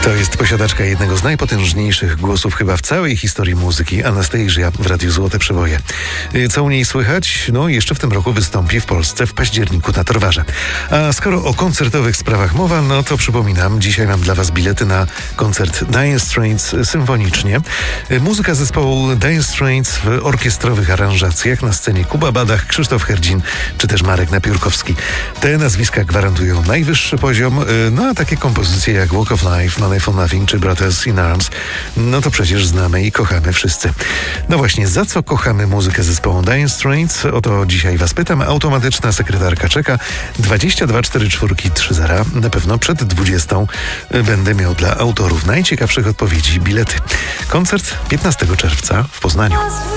To jest posiadaczka jednego z najpotężniejszych głosów chyba w całej historii muzyki, Anastasia w Radiu Złote Przeboje. Co u niej słychać? No, jeszcze w tym roku wystąpi w Polsce w październiku na Torwarze. A skoro o koncertowych sprawach mowa, no to przypominam, dzisiaj mam dla Was bilety na koncert Dire Straits symfonicznie. Muzyka zespołu Dire Straits w orkiestrowych aranżacjach, na scenie Kuba Badach, Krzysztof Herdzin czy też Marek Napiórkowski. Te nazwiska gwarantują najwyższy poziom, no a takie kompozycje jak Walk of Life, Money for Nothing czy Brothers in Arms, no to przecież znamy i kochamy wszyscy. No właśnie, za co kochamy muzykę zespołu Dire Straits? O to dzisiaj Was pytam. Automatyczna sekretarka czeka 22 44 30. Na pewno przed 20 będę miał dla autorów najciekawszych odpowiedzi bilety. Koncert 15 czerwca w Poznaniu.